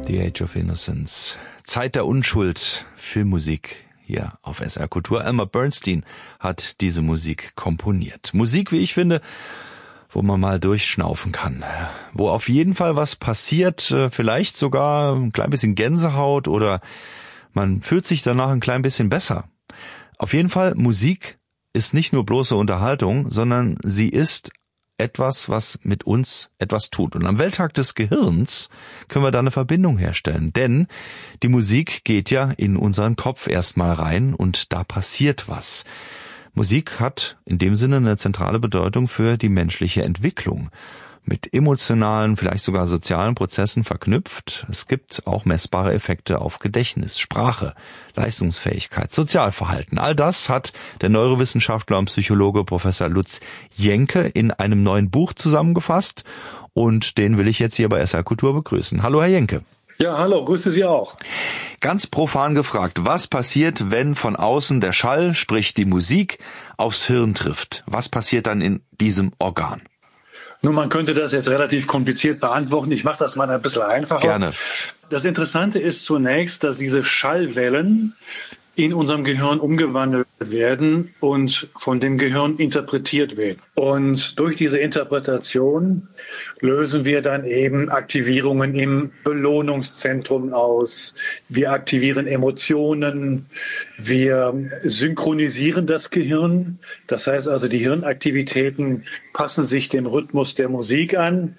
The Age of Innocence. Zeit der Unschuld. Filmmusik hier auf SR Kultur. Elmer Bernstein hat diese Musik komponiert. Musik, wie ich finde, wo man mal durchschnaufen kann. Wo auf jeden Fall was passiert, vielleicht sogar ein klein bisschen Gänsehaut oder man fühlt sich danach ein klein bisschen besser. Auf jeden Fall, Musik ist nicht nur bloße Unterhaltung, sondern sie ist etwas, was mit uns etwas tut. Und am Welttag des Gehirns können wir da eine Verbindung herstellen. Denn die Musik geht ja in unseren Kopf erstmal rein und da passiert was. Musik hat in dem Sinne eine zentrale Bedeutung für die menschliche Entwicklung. Mit emotionalen, vielleicht sogar sozialen Prozessen verknüpft. Es gibt auch messbare Effekte auf Gedächtnis, Sprache, Leistungsfähigkeit, Sozialverhalten. All das hat der Neurowissenschaftler und Psychologe Professor Lutz Jenke in einem neuen Buch zusammengefasst. Und den will ich jetzt hier bei SR Kultur begrüßen. Hallo, Herr Jenke. Ja, hallo, grüße Sie auch. Ganz profan gefragt, was passiert, wenn von außen der Schall, sprich die Musik, aufs Hirn trifft? Was passiert dann in diesem Organ? Nun, man könnte das jetzt relativ kompliziert beantworten. Ich mache das mal ein bisschen einfacher. Gerne. Das Interessante ist zunächst, dass diese Schallwellen in unserem Gehirn umgewandelt werden und von dem Gehirn interpretiert werden. Und durch diese Interpretation lösen wir dann eben Aktivierungen im Belohnungszentrum aus. Wir aktivieren Emotionen. Wir synchronisieren das Gehirn. Das heißt also, die Hirnaktivitäten passen sich dem Rhythmus der Musik an.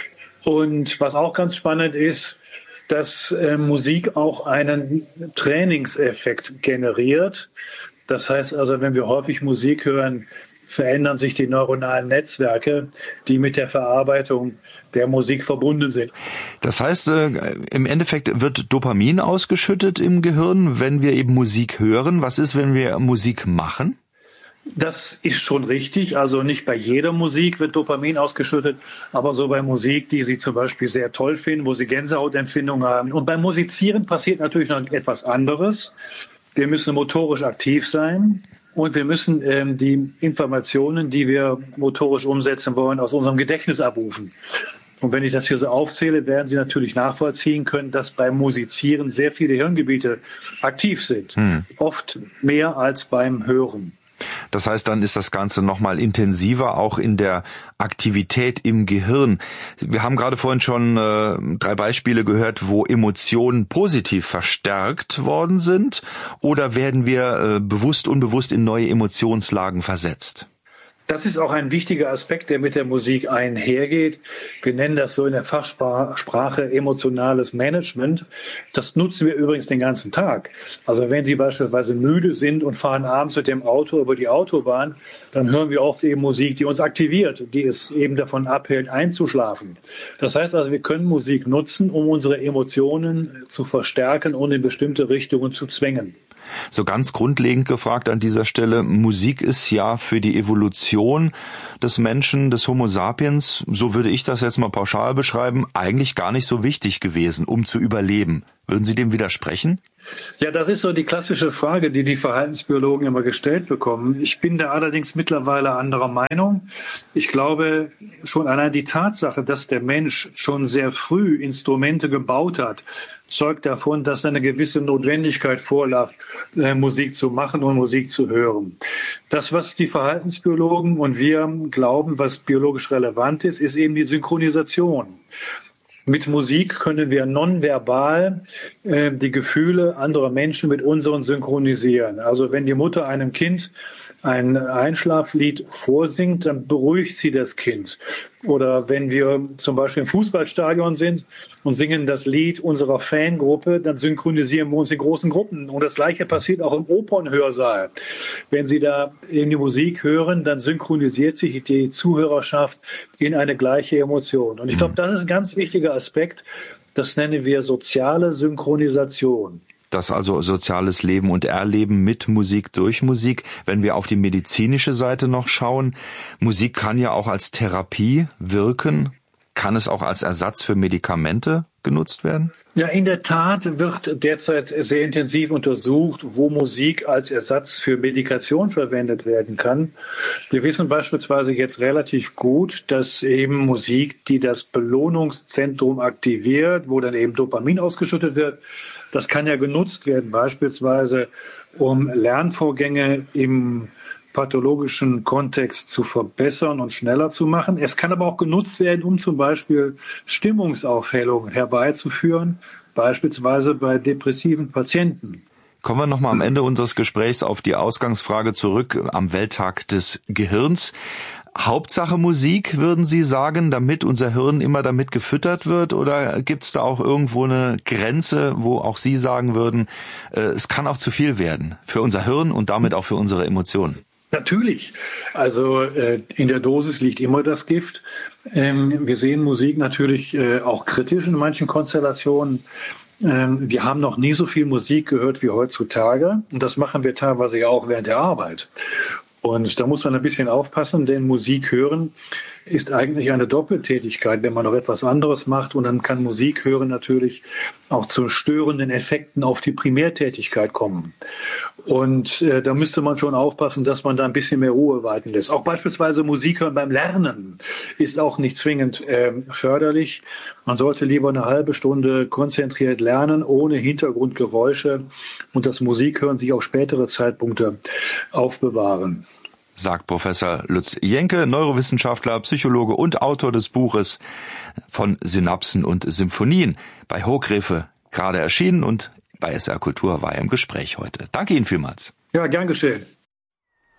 Und was auch ganz spannend ist, dass Musik auch einen Trainingseffekt generiert. Das heißt also, wenn wir häufig Musik hören, verändern sich die neuronalen Netzwerke, die mit der Verarbeitung der Musik verbunden sind. Das heißt, im Endeffekt wird Dopamin ausgeschüttet im Gehirn, wenn wir eben Musik hören. Was ist, wenn wir Musik machen? Das ist schon richtig. Also nicht bei jeder Musik wird Dopamin ausgeschüttet, aber so bei Musik, die Sie zum Beispiel sehr toll finden, wo Sie Gänsehautempfindungen haben. Und beim Musizieren passiert natürlich noch etwas anderes. Wir müssen motorisch aktiv sein und wir müssen die Informationen, die wir motorisch umsetzen wollen, aus unserem Gedächtnis abrufen. Und wenn ich das hier so aufzähle, werden Sie natürlich nachvollziehen können, dass beim Musizieren sehr viele Hirngebiete aktiv sind. Oft mehr als beim Hören. Das heißt, dann ist das Ganze nochmal intensiver, auch in der Aktivität im Gehirn. Wir haben gerade vorhin schon 3 Beispiele gehört, wo Emotionen positiv verstärkt worden sind. Oder werden wir bewusst, unbewusst in neue Emotionslagen versetzt? Das ist auch ein wichtiger Aspekt, der mit der Musik einhergeht. Wir nennen das so in der Fachsprache emotionales Management. Das nutzen wir übrigens den ganzen Tag. Also wenn Sie beispielsweise müde sind und fahren abends mit dem Auto über die Autobahn, dann hören wir oft eben Musik, die uns aktiviert, die es eben davon abhält, einzuschlafen. Das heißt also, wir können Musik nutzen, um unsere Emotionen zu verstärken und in bestimmte Richtungen zu zwängen. So ganz grundlegend gefragt an dieser Stelle, Musik ist ja für die Evolution des Menschen, des Homo sapiens, so würde ich das jetzt mal pauschal beschreiben, eigentlich gar nicht so wichtig gewesen, um zu überleben. Würden Sie dem widersprechen? Ja, das ist so die klassische Frage, die die Verhaltensbiologen immer gestellt bekommen. Ich bin da allerdings mittlerweile anderer Meinung. Ich glaube, schon allein die Tatsache, dass der Mensch schon sehr früh Instrumente gebaut hat, zeugt davon, dass eine gewisse Notwendigkeit vorlag, Musik zu machen und Musik zu hören. Das, was die Verhaltensbiologen und wir glauben, was biologisch relevant ist, ist eben die Synchronisation. Mit Musik können wir nonverbal die Gefühle anderer Menschen mit unseren synchronisieren. Also wenn die Mutter einem Kind ein Einschlaflied vorsingt, dann beruhigt sie das Kind. Oder wenn wir zum Beispiel im Fußballstadion sind und singen das Lied unserer Fangruppe, dann synchronisieren wir uns in großen Gruppen. Und das Gleiche passiert auch im Opernhörsaal. Wenn Sie da in die Musik hören, dann synchronisiert sich die Zuhörerschaft in eine gleiche Emotion. Und ich glaube, das ist ein ganz wichtiger Aspekt. Das nennen wir soziale Synchronisation. Das also soziales Leben und Erleben mit Musik, durch Musik. Wenn wir auf die medizinische Seite noch schauen, Musik kann ja auch als Therapie wirken. kann es auch als Ersatz für Medikamente genutzt werden? Ja, in der Tat wird derzeit sehr intensiv untersucht, wo Musik als Ersatz für Medikation verwendet werden kann. Wir wissen beispielsweise jetzt relativ gut, dass eben Musik, die das Belohnungszentrum aktiviert, wo dann eben Dopamin ausgeschüttet wird, das kann ja genutzt werden, beispielsweise um Lernvorgänge im pathologischen Kontext zu verbessern und schneller zu machen. Es kann aber auch genutzt werden, um zum Beispiel Stimmungsaufhellung herbeizuführen, beispielsweise bei depressiven Patienten. Kommen wir nochmal am Ende unseres Gesprächs auf die Ausgangsfrage zurück am Welttag des Gehirns. Hauptsache Musik, würden Sie sagen, damit unser Hirn immer damit gefüttert wird? Oder gibt es da auch irgendwo eine Grenze, wo auch Sie sagen würden, es kann auch zu viel werden für unser Hirn und damit auch für unsere Emotionen? Natürlich. Also in der Dosis liegt immer das Gift. Wir sehen Musik natürlich auch kritisch in manchen Konstellationen. Wir haben noch nie so viel Musik gehört wie heutzutage. Und das machen wir teilweise ja auch während der Arbeit. Und da muss man ein bisschen aufpassen, denn Musik hören ist eigentlich eine Doppeltätigkeit, wenn man noch etwas anderes macht. Und dann kann Musik hören natürlich auch zu störenden Effekten auf die Primärtätigkeit kommen. Und da müsste man schon aufpassen, dass man da ein bisschen mehr Ruhe walten lässt. Auch beispielsweise Musik hören beim Lernen ist auch nicht zwingend förderlich. Man sollte lieber eine halbe Stunde konzentriert lernen, ohne Hintergrundgeräusche und das Musikhören sich auf spätere Zeitpunkte aufbewahren. Sagt Professor Lutz Jenke, Neurowissenschaftler, Psychologe und Autor des Buches von Synapsen und Symphonien, bei Hochgräfe gerade erschienen und bei SR Kultur war er im Gespräch heute. Danke Ihnen vielmals. Ja, gern geschehen.